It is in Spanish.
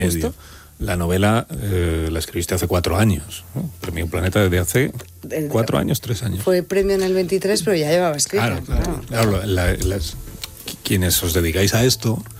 medio. La novela la escribiste hace 4 años, ¿no? Premio Planeta desde hace 4 años, 3 años. Fue premio en el 23, pero ya llevaba escrito. Claro. Quienes os dedicáis a esto,